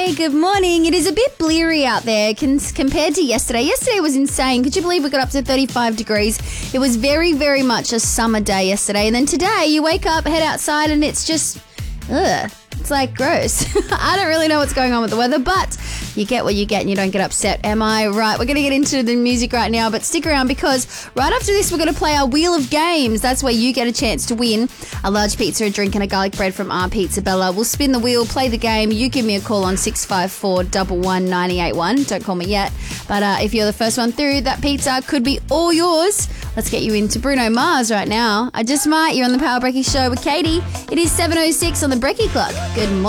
Hey, good morning. It is a bit bleary out there compared to yesterday. Yesterday was insane. Could you believe we got up to 35 degrees? It was very, very much a summer day yesterday. And then today you wake up, head outside, and it's just, it's like gross. I don't really know what's going on with the weather, but you get what you get and you don't get upset. Am I right? We're going to get into the music right now, but stick around because right after this, we're going to play our Wheel of Games. That's where you get a chance to win a large pizza, a drink and a garlic bread from our Pizza Bella. We'll spin the wheel, play the game. You give me a call on 654 11981. Don't call me yet. But if you're the first one through, that pizza could be all yours. Let's get you into Bruno Mars right now. I Just Might. You're on the Power Brekkie Show with Katie. It is 7:06 on the Brekkie Clock. Good morning.